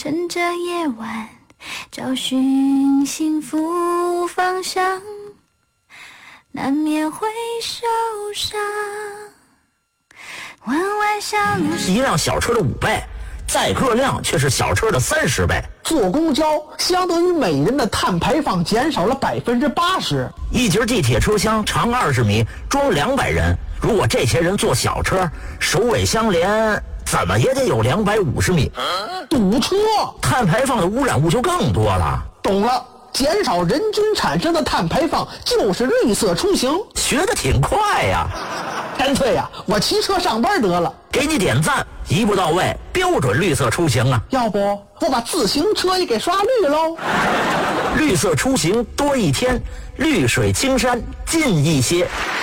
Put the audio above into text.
趁着夜晚找寻幸福方向，难免会受伤。弯弯小路一辆小车的5倍，载客量却是小车的30倍。 坐公交相当于每人的碳排放减少了80%。 一节地铁车厢长20米，装200人。如果这些人坐小车，首尾相连，怎么也得有250米。 堵车， 碳排放的污染物就更多了。 懂了，减少人均产生的碳排放就是绿色出行。 学得挺快呀！ 干脆呀，我骑车上班得了。 给你点赞，一步到位，标准绿色出行啊！ 要不我把自行车也给刷绿喽？ 绿色出行多一天，绿水青山近一些。